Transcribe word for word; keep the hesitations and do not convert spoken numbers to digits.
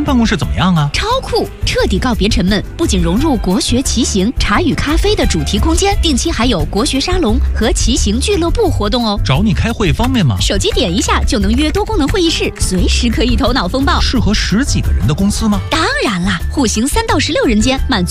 办公室怎么样啊？ 超酷，彻底告别沉闷，不仅融入国学骑行、茶与咖啡的主题空间，定期还有国学沙龙和骑行俱乐部活动哦。 找你开会方便吗？ 手机点一下就能约多功能会议室，随时可以头脑风暴。 适合十几个人的公司吗？ 当然啦，户型三到十六人间，满足